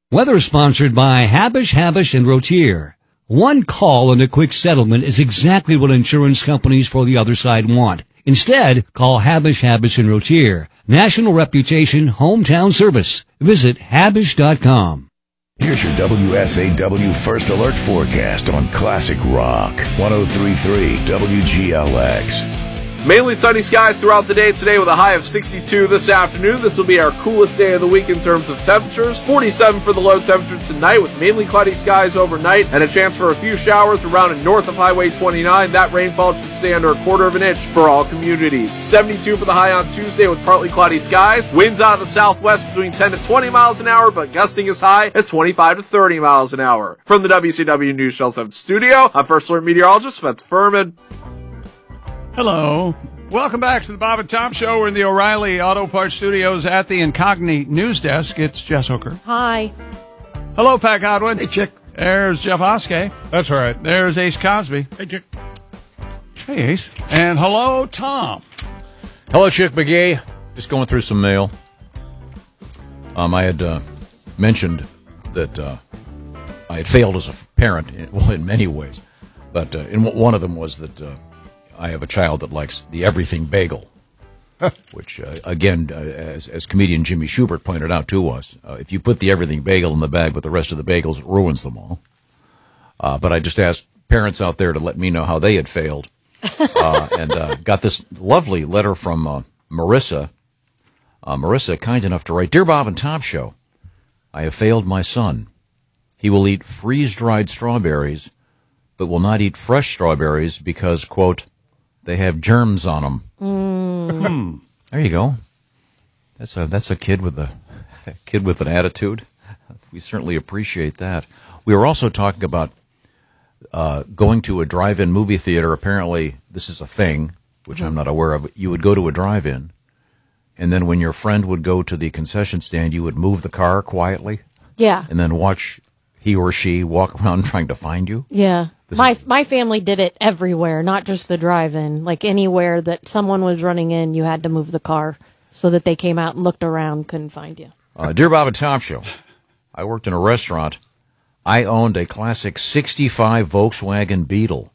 Weather sponsored by Habish, and Rotier. One call and a quick settlement is exactly what insurance companies for the other side want. Instead, call Habish, and Rotier. National reputation, hometown service. Visit Habish.com. Here's your WSAW First Alert forecast on Classic Rock 103.3 WGLX. Mainly sunny skies throughout the day today with a high of 62 this afternoon. This will be our coolest day of the week in terms of temperatures. 47 for the low temperature tonight with mainly cloudy skies overnight and a chance for a few showers around and north of Highway 29. That rainfall should stay under a quarter of an inch for all communities. 72 for the high on Tuesday with partly cloudy skies. Winds out of the southwest between 10 to 20 miles an hour, but gusting as high as 25 to 30 miles an hour. From the WCW News Shell 7 studio, I'm First Alert meteorologist Spencer Furman. Hello. Welcome back to the Bob and Tom Show. We're in the O'Reilly Auto Parts Studios at the Incogni News Desk. It's Jess Hooker. Hi. Hello, Pat Godwin. Hey, Chick. There's Jeff Oskey. That's right. There's Ace Cosby. Hey, Chick. Hey, Ace. And hello, Tom. Hello, Chick McGee. Just going through some mail. I had mentioned that I had failed as a parent, in many ways. But one of them was that I have a child that likes the everything bagel, which, again, as comedian Jimmy Schubert pointed out to us, if you put the everything bagel in the bag with the rest of the bagels, it ruins them all. But I just asked parents out there to let me know how they had failed, and got this lovely letter from Marissa. Marissa, kind enough to write, Dear Bob and Tom Show, I have failed my son. He will eat freeze-dried strawberries, but will not eat fresh strawberries because, quote, they have germs on them. There you go. That's a kid with an attitude. We certainly appreciate that. We were also talking about going to a drive-in movie theater. Apparently, this is a thing, which I'm not aware of. You would go to a drive-in, and then when your friend would go to the concession stand, you would move the car quietly. Yeah. Mm. And then watch he or she walk around trying to find you. Yeah. My family did it everywhere, not just the drive-in. Like anywhere that someone was running in, you had to move the car so that they came out and looked around, couldn't find you. Dear Bob and Tom Show, I worked in a restaurant. I owned a classic 65 Volkswagen Beetle.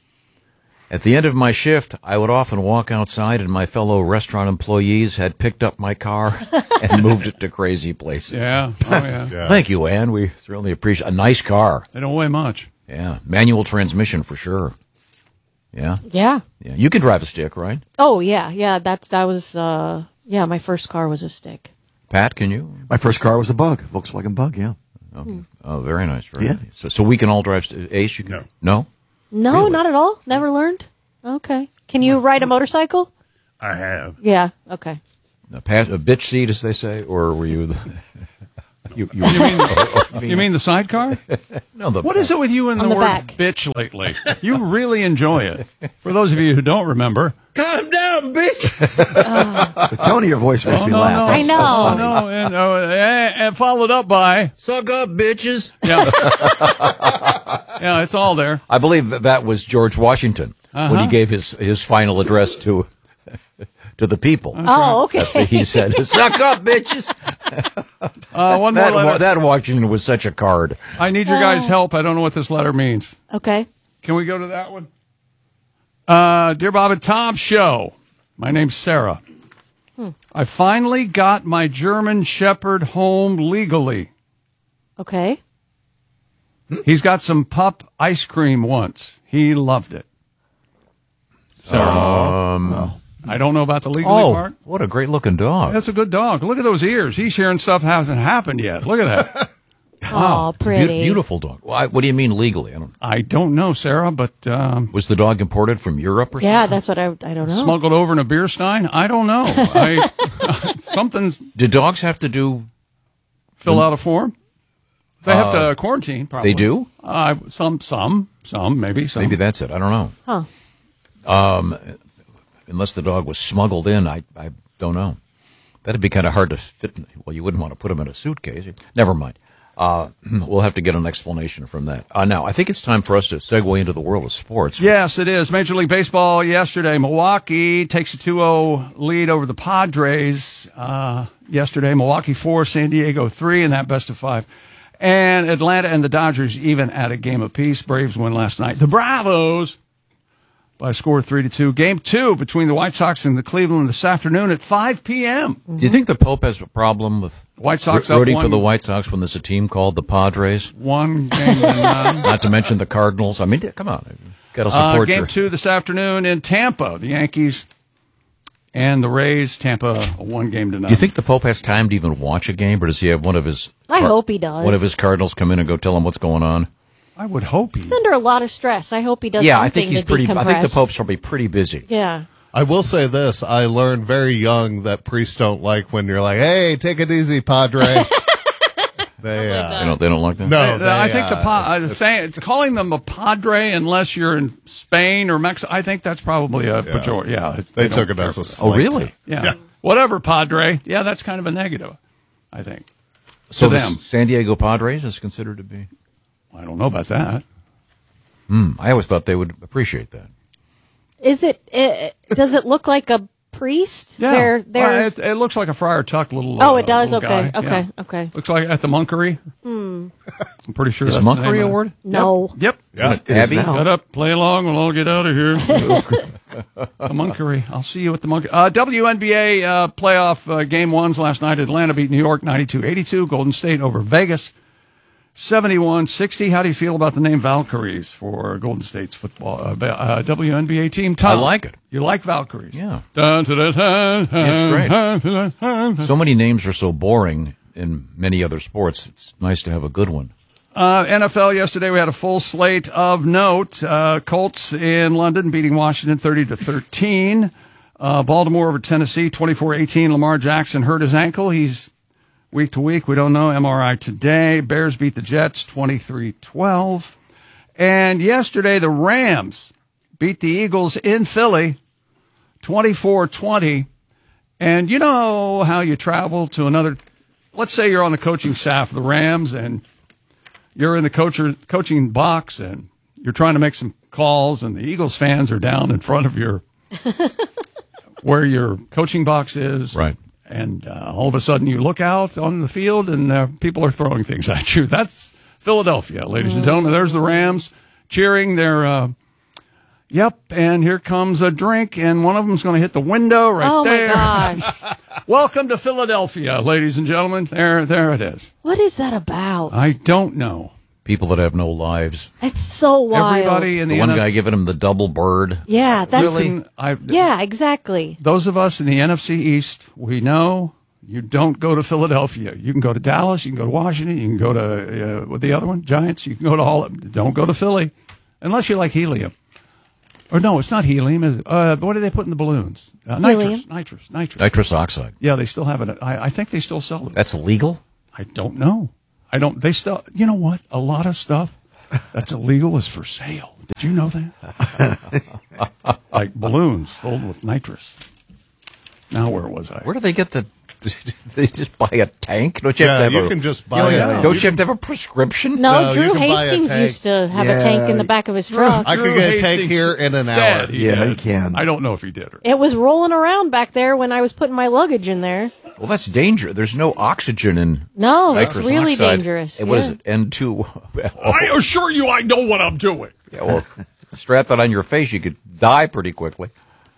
At the end of my shift, I would often walk outside and my fellow restaurant employees had picked up my car and moved it to crazy places. Yeah. Oh, yeah. Thank you, Ann. We certainly appreciate a nice car. They don't weigh much. Yeah. Manual transmission for sure. Yeah. Yeah. Yeah. You can drive a stick, right? Oh, yeah. Yeah, my first car was a stick. Pat, can you? My first car was a Bug, Volkswagen Bug, yeah. Okay. Oh, very nice. Very Yeah. nice. So we can all drive. Ace, you can? No? No, Really? not at all. Never learned. Okay. Can you ride a motorcycle? I have. Yeah. Okay. A bitch seat, as they say, or were you? You mean the sidecar? No. What is it with you and the the word back. bitch lately? You really enjoy it. For those of you who don't remember. Calm down, bitch. The tone of your voice makes me laugh. I know. No, and followed up by. Suck up, bitches. Yeah. Yeah, it's all there. I believe that was George Washington when he gave his final address to the people. Oh, okay. That's what he said. Suck up, bitches. One more letter. That Washington was such a card. I need your guys' help. I don't know what this letter means. Okay. Can we go to that one? Dear Bob and Tom Show, my name's Sarah. I finally got my German Shepherd home legally. Okay. He's got some pup ice cream once. He loved it. Sarah. I don't know about the legally part. What a great looking dog. That's a good dog. Look at those ears. He's hearing stuff that hasn't happened yet. Look at that. Oh, pretty. Beautiful dog. What do you mean legally? I don't know, Sarah, but Was the dog imported from Europe or something? Yeah, that's what I don't know. smuggled over in a beer stein? I don't know. Something's Do dogs have to do? fill out a form. They have to quarantine, probably. They do? Some, maybe some. Maybe that's it. I don't know. Huh. Unless the dog was smuggled in, I don't know. That'd be kind of hard to fit. Well, you wouldn't want to put him in a suitcase. Never mind. We'll have to get an explanation from that. Now, I think it's time for us to segue into the world of sports. Yes, it is. Major League Baseball yesterday. Milwaukee takes a 2-0 lead over the Padres yesterday. Milwaukee 4, San Diego 3 in that best of 5 And Atlanta and the Dodgers even at a game apiece. Braves win last night. The Bravos by a score of 3-2. Game 2 between the White Sox and the Cleveland this afternoon at 5 p.m. Do you think the Pope has a problem with White Sox rooting up for the White Sox when there's a team called the Padres? One game to none. Not to mention the Cardinals. I mean, come on. Got to support Game 2 this afternoon in Tampa. The Yankees and the Rays. Tampa, a 1 game to none. Do you think the Pope has time to even watch a game, or does he have one of his... I hope he does. One of his Cardinals come in and go tell him what's going on? I would hope he... He's under a lot of stress. I hope he does Yeah, something I think he's to pretty... I think the decompress. Pope's probably pretty busy. Yeah. I will say this. I learned very young that priests don't like when you're like, hey, take it easy, Padre. They don't like that? No, I think calling them a Padre unless you're in Spain or Mexico, I think that's probably a pejorative. Yeah, they took it as a Oh, really? Yeah. Whatever, Padre. Yeah, that's kind of a negative, I think. So to the them. San Diego Padres is considered to be... I don't know about that. I always thought they would appreciate that. Is it? Does it look like a priest? Yeah. They're. It looks like a Friar Tuck little. Oh, it does. little Okay. guy. Okay. Yeah. Okay. Looks like at the Monkery. I'm pretty sure Is that's the Monkery name a of it. word? No. Yep. Yeah. It is Abby? now. Shut up, play along, we'll all get out of here. The Monkery. I'll see you at the Monkery. WNBA playoff game 1s last night. Atlanta beat New York 92-82. Golden State over Vegas 71-60. How do you feel about the name Valkyries for Golden State's football WNBA team? Tom, I like it. You like Valkyries? Yeah. Dun, dun, dun, dun, It's great. dun, dun, dun, dun. So many names are so boring in many other sports. It's nice to have a good one. NFL yesterday, we had a full slate of note. Colts in London beating Washington 30-13. Baltimore over Tennessee 24-18. Lamar Jackson hurt his ankle. He's week to week. We don't know. MRI today. Bears beat the Jets 23-12. And yesterday, the Rams beat the Eagles in Philly 24-20. And you know how you travel to another, let's say you're on the coaching staff of the Rams and you're in the coaching box and you're trying to make some calls and the Eagles fans are down in front of your, where your coaching box is. Right. And all of a sudden you look out on the field and people are throwing things at you. That's Philadelphia, ladies and gentlemen. There's the Rams cheering their, yep, and here comes a drink, and one of them's going to hit the window right there. Oh, my gosh. Welcome to Philadelphia, ladies and gentlemen. There it is. What is that about? I don't know. People that have no lives. It's so wild. Everybody in The the one NFL guy giving him the double bird. Yeah, that's Listen, yeah, exactly. those of us in the NFC East, we know you don't go to Philadelphia. You can go to Dallas. You can go to Washington. You can go to, what the other one? Giants. You can go to all of them. Don't go to Philly unless you like helium. Or no, it's not helium. Is it? What do they put in the balloons? Helium. Nitrous. Nitrous oxide. Yeah, they still have it. I think they still sell it. That's illegal? I don't know. They still, you know what? A lot of stuff that's illegal is for sale. Did you know that? Like balloons filled with nitrous. Now, where was I? Where do they get the... They just buy a tank? Don't you have to have you can just buy Don't you have to have a prescription? No, No, Drew you can buy a Hastings tank. used to have a Yeah. tank in the back of his truck. I could Drew get a tank Hastings here in an said hour. he Yeah, did. you can. I don't know if he did or It was rolling around back there when I was putting my luggage in there. Well, that's dangerous. There's no oxygen in No, it's nitrous really oxide. dangerous. And what is yeah. it? N2. I assure you I know what I'm doing. Yeah, well, strap that on your face, you could die pretty quickly.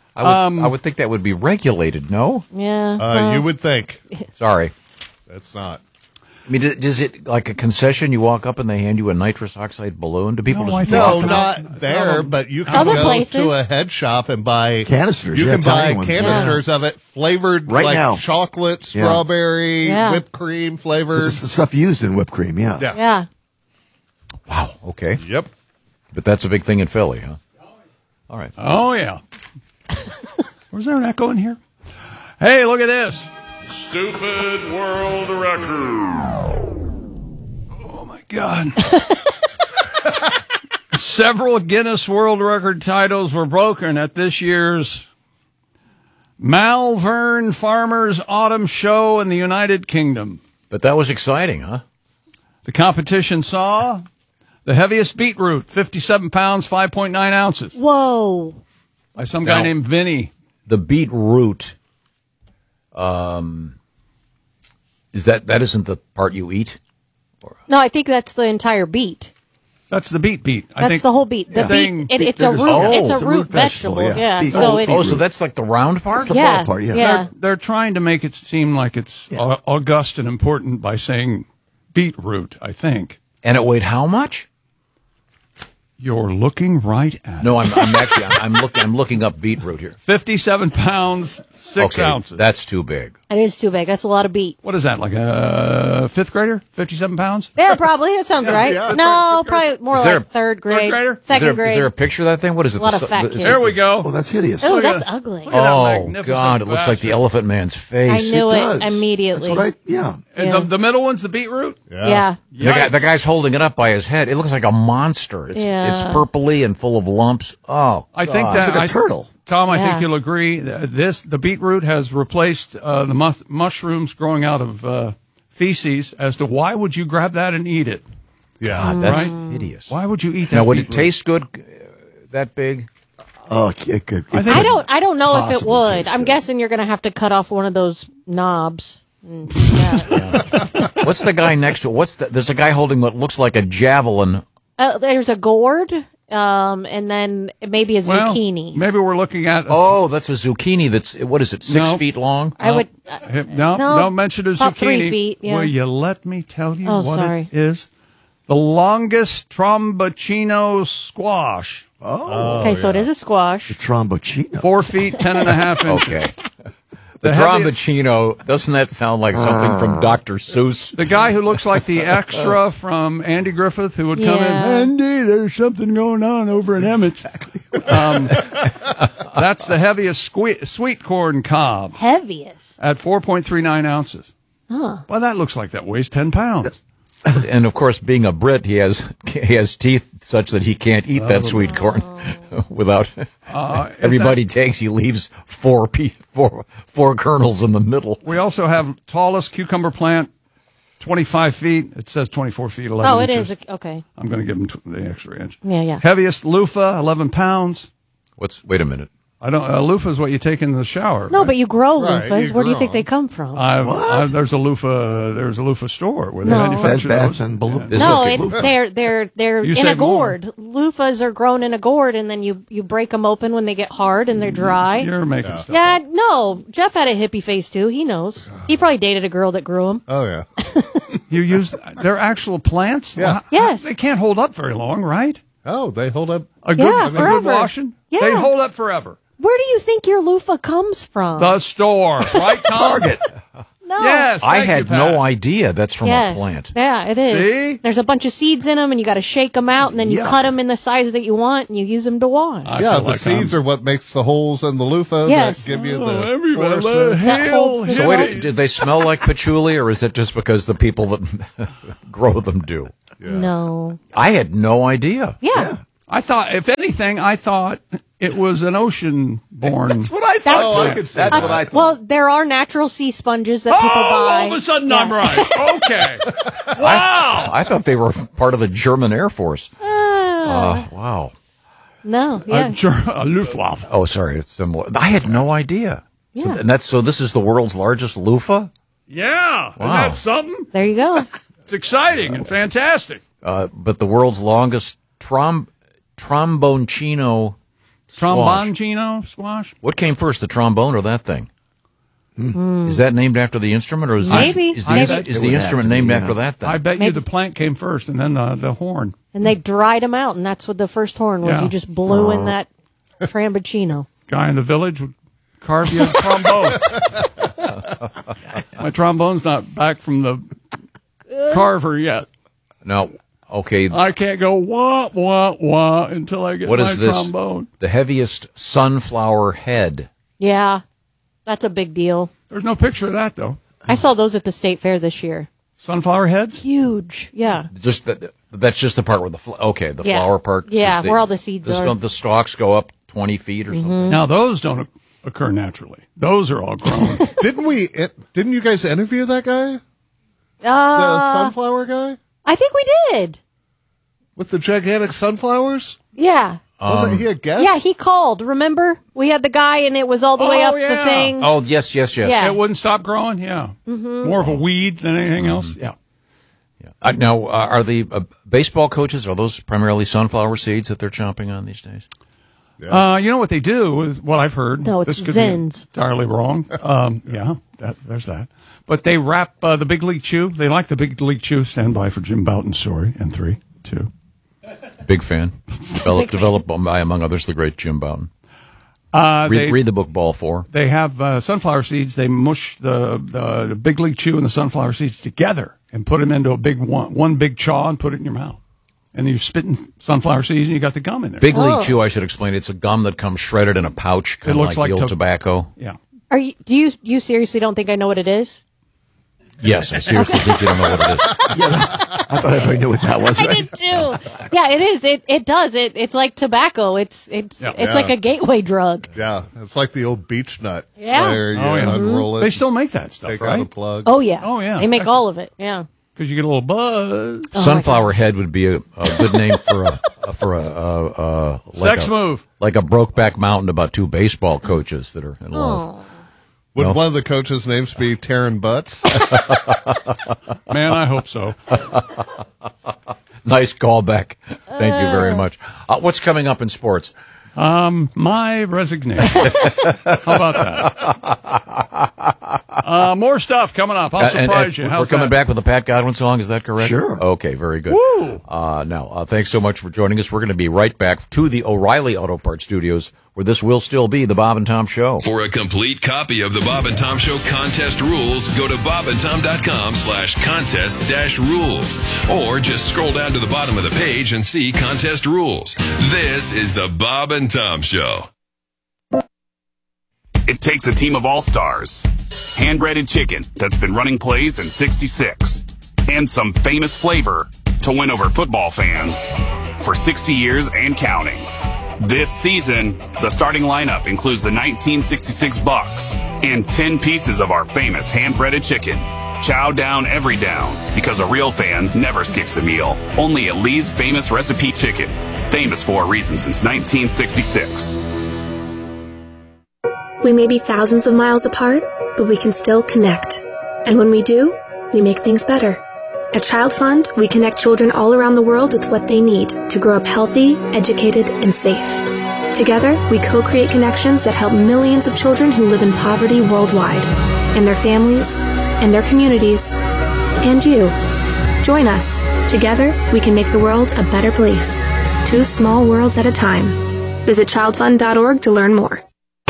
I would think that would be regulated, no? Yeah. You would think. Sorry. That's not. I mean, does it, like a concession, you walk up and they hand you a nitrous oxide balloon? Do people No, just I walk No, think- up? not there, but you can Other go places. to a head shop and buy Canisters, You yeah, can buy tiny ones. canisters of it flavored Right like now. chocolate, strawberry, Yeah. whipped cream This flavors. is the stuff used in whipped cream, yeah. Yeah. Yeah. Wow, okay. Yep. But that's a big thing in Philly, huh? All right. Oh, yeah. Was there an echo in here? Hey, look at this. Stupid world record. Oh, my God. Several Guinness World Record titles were broken at this year's Malvern Farmers Autumn Show in the United Kingdom. But that was exciting, huh? The competition saw the heaviest beetroot, 57 pounds, 5.9 ounces, Whoa. by some guy Now- named Vinny. The beetroot, is that isn't the part you eat? No, I think that's the entire beet. That's the beet. I That's think the whole beet. The saying- beet. It's a root. Oh. It's a It's a root root vegetable. vegetable, yeah. Yeah. Beet. So Oh, it's Oh, so that's like the round part? the yeah, ball part, yeah. yeah. they're trying to make it seem like it's august and important by saying beetroot, I think. And it weighed how much? You're looking right at No, I'm looking up beetroot here. 57 pounds, 6 Okay, ounces. that's too big. It is too big. That's a lot of beet. What is that, like a fifth grader? 57 pounds? Yeah, probably. That sounds right. yeah. No, Fifth grade. probably more Is there like third grade. grader? Second grade. Is there a picture of that thing? What is it? A lot of fat is it- kids. There we go. Oh, that's hideous. Oh, Look at that's that. ugly. Look at that Oh, magnificent God, it looks like the bastard. Elephant Man's I face. knew It it does. immediately. That's what yeah. And Yeah. the middle one's the beetroot? Yeah. The guy's holding it up by his head. It looks like a monster. It's purpley and full of lumps. Oh, I think It's that like a turtle. Tom, I Yeah. think you'll agree. The beetroot has replaced the mushrooms growing out of feces. As to why would you grab that and eat it? Yeah. God, that's Right? hideous. Why would you eat that? Now, would it beetroot? taste good that big? Oh, I don't know if it Possibly would. taste I'm good. guessing you're going to have to cut off one of those knobs. Yeah. What's the guy next to it? There's a guy holding what looks like a javelin. There's a gourd, and then maybe a Well, zucchini. maybe we're looking at. Oh, that's a zucchini. What is it, 6 No. feet long? I would. No, No, don't mention a about zucchini. 3 feet, yeah. Will you let me tell you Oh, what sorry. it is? The longest tromboncino squash. Okay, so it is a squash. Tromboncino. 4 feet, 10.5 inches. Okay. The heaviest- tromboncino, doesn't that sound like something from Dr. Seuss? The guy who looks like the extra from Andy Griffith who would come in, Yeah. Andy, there's something going on over in Emmett. That's the heaviest sweet corn cob Heaviest. at 4.39 ounces. Well, that looks like that weighs 10 pounds. And of course, being a Brit, he has teeth such that he can't eat that sweet corn without. Everybody takes. He leaves four kernels in the middle. We also have tallest cucumber plant, 25 feet. It says 24 feet, 11 Oh, it inches. is. Okay. I'm going to give him the extra inch. Yeah, yeah. Heaviest loofah, 11 pounds. Wait a minute. I don't. Loofah is what you take in the shower. No, right? but you grow Right, loofahs. you Where do you grow think they them. come from? There's a loofah store where they No. Bed manufacture Bath those. and Beyond. This No, is- it's they're You in say a gourd. Loofahs are grown in a gourd, and then you break them open when they get hard and they're dry. You're making stuff. Yeah, no. Jeff had a hippie face too. He knows. He probably dated a girl that grew them. Oh, yeah. You use they're actual plants. Yeah. Well, Yes. They can't hold up very long, right? Oh, they hold up. A good, Yeah, a good forever. washing. Yeah. They hold up forever. Where do you think your loofah comes from? The store, right, Tom? Target. no. Yes. I thank you, had Pat. no idea that's from Yes. a plant. Yeah, it is. See? There's a bunch of seeds in them, and you got to shake them out, and then you Yuck. cut them in the size that you want, and you use them to wash. I Yeah, feel the like seeds are what makes the holes in the loofah Yes. that give you Oh, the everybody, coarseness. That holds the So Yes. wait, did they smell like patchouli, or is it just because the people that grow them do? No. I had no idea. Yeah. I thought, if anything, it was an ocean-born. That's what I thought. That's- Oh, I could see That's that. what I thought. Well, there are natural sea sponges that people buy. all of a sudden Yeah. I'm right. Okay. Wow. I thought they were part of the German Air Force. Wow. No, yeah. A Luftwaffe. Oh, sorry. It's similar. I had no idea. Yeah. So this is the world's largest loofah? Yeah. Isn't Wow. that something? There you go. It's exciting and fantastic. But the world's longest tromboncino squash. Tromboncino squash? What came first, the trombone or that thing? Is that named after the instrument, or is Maybe. is Maybe. the It would instrument have to named be, after yeah. that thing? I bet you Maybe. the plant came first and then the horn. And they dried them out, and that's what the first horn was. Yeah. You just blew in that trambuccino. Guy in the village would carve you a trombone. My trombone's not back from the carver yet. Now, okay, I can't go wah, wah, wah until I get what my is this? trombone. The heaviest sunflower head. Yeah, that's a big deal. There's no picture of that, though. I saw those at the state fair this year. Sunflower heads? Huge. Yeah. Just that's just the part where the Yeah. flower part. Yeah, Just where all the seeds are. The stalks go up 20 feet or something. Now, those don't occur naturally. Those are all grown. Didn't you guys interview that guy? The sunflower guy? I think we did. With the gigantic sunflowers? Yeah. Wasn't he a guest? Yeah, he called. Remember? We had the guy, and it was all the way Oh, up the yeah. thing. Oh, yes. Yeah. It wouldn't stop growing? Yeah. More of a weed than anything else? Yeah. Yeah. Now, are the baseball coaches, are those primarily sunflower seeds that they're chomping on these days? Yeah. You know what they do is what I've heard. No, it's this could Zins. be entirely wrong. There's that. But they wrap the Big League Chew. They like the Big League Chew. Stand by for Jim Bouton's story in 3, 2. Big fan. Developed by, among others, the great Jim Bouton. Read the book Ball 4. They have sunflower seeds. They mush the Big League Chew and the sunflower seeds together and put them into a big one big chaw and put it in your mouth. And then you're spitting sunflower seeds and you got the gum in there. Big League Chew, I should explain. It's a gum that comes shredded in a pouch, kind of like the old tobacco. Yeah. Do you seriously don't think I know what it is? Yes, I seriously think you don't know what it is. I thought everybody knew what that was. Right? I did too. Yeah, it is. It does. It's like tobacco. It's like a gateway drug. Yeah, it's like the old beech nut. Yeah. Where you unroll it. They still make that stuff, take right? out the plug. Oh yeah. Oh yeah. They make all of it. Yeah. Because you get a little buzz. Sunflower head would be a good name for a sex move, like a Brokeback Mountain about 2 baseball coaches that are in love. Would one of the coaches' names be Taryn Butts? Man, I hope so. Nice callback. Thank you very much. What's coming up in sports? My resignation. How about that? More stuff coming up. I'll surprise you. We're coming back with a Pat Godwin song. Is that correct? Sure. Okay, very good. Woo! Now, thanks so much for joining us. We're going to be right back to the O'Reilly Auto Parts Studios, where this will still be the Bob and Tom Show. For a complete copy of the Bob and Tom Show contest rules, go to bobandtom.com/contest-rules. Or just scroll down to the bottom of the page and see contest rules. This is the Bob and Tom Show. It takes a team of all-stars, hand-breaded chicken that's been running plays in 66, and some famous flavor to win over football fans for 60 years and counting. This season, the starting lineup includes the 1966 Bucks and 10 pieces of our famous hand-breaded chicken. Chow down every down, because a real fan never skips a meal. Only at Lee's Famous Recipe Chicken. Famous for a reason since 1966. We may be thousands of miles apart, but we can still connect. And when we do, we make things better. At Child Fund, we connect children all around the world with what they need to grow up healthy, educated, and safe. Together, we co-create connections that help millions of children who live in poverty worldwide, and their families, and their communities, and you. Join us. Together, we can make the world a better place. 2 small worlds at a time. Visit childfund.org to learn more.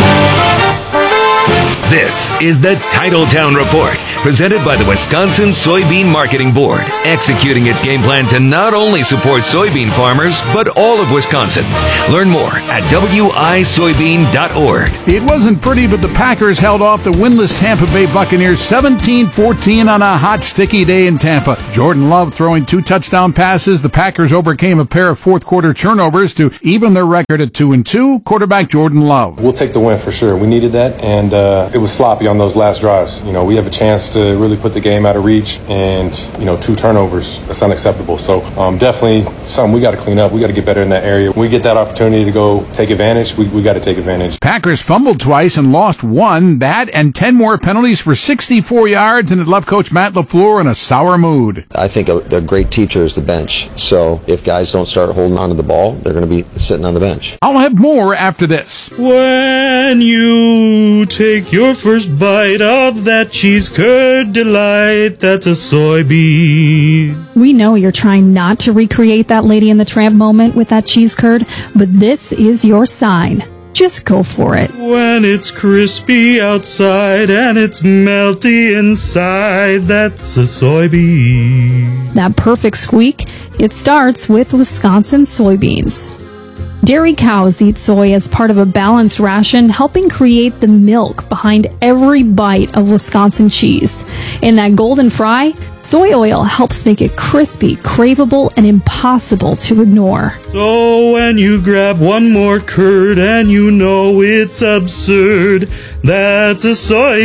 This is the Titletown Report, presented by the Wisconsin Soybean Marketing Board, executing its game plan to not only support soybean farmers, but all of Wisconsin. Learn more at wisoybean.org. It wasn't pretty, but the Packers held off the winless Tampa Bay Buccaneers 17-14 on a hot, sticky day in Tampa. Jordan Love throwing 2 touchdown passes. The Packers overcame a pair of fourth-quarter turnovers to even their record at 2-2. Quarterback Jordan Love. We'll take the win for sure. We needed that, and it was sloppy on those last drives. You know, we have a chance to really put the game out of reach, and 2 turnovers. That's unacceptable. So definitely something we got to clean up. We got to get better in that area. When we get that opportunity to go take advantage, we got to take advantage. Packers fumbled twice and lost 1. That and 10 more penalties for 64 yards, and it left Coach Matt LaFleur in a sour mood. I think a great teacher is the bench. So if guys don't start holding on to the ball, they're going to be sitting on the bench. I'll have more after this. When you take your first bite of that cheese curd delight, that's a soybean. We know you're trying not to recreate that Lady and the Tramp moment with that cheese curd, but this is your sign. Just go for it. When it's crispy outside and it's melty inside, that's a soybean. That perfect squeak, it starts with Wisconsin soybeans. Dairy cows eat soy as part of a balanced ration, helping create the milk behind every bite of Wisconsin cheese. In that golden fry, soy oil helps make it crispy, craveable, and impossible to ignore. So when you grab one more curd and you know it's absurd, that's a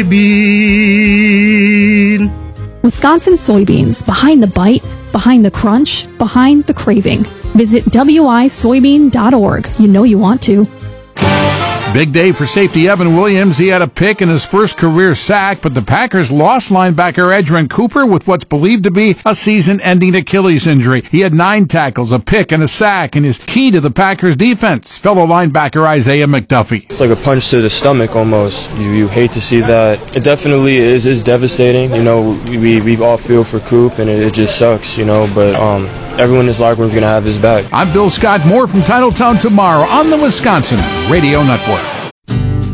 soybean. Wisconsin soybeans, behind the bite, behind the crunch, behind the craving. Visit wisoybean.org. You know you want to. Big day for safety Evan Williams. He had a pick in his first career sack, but the Packers lost linebacker Edgerrin Cooper with what's believed to be a season-ending Achilles injury. He had 9 tackles, a pick, and a sack, and is key to the Packers' defense. Fellow linebacker Isaiah McDuffie. It's like a punch to the stomach almost. You hate to see that. It definitely is devastating. You know, we all feel for Coop, and it just sucks, you know, but everyone in this locker room is going to have his back. I'm Bill Scott. More from Titletown tomorrow on the Wisconsin Radio Network.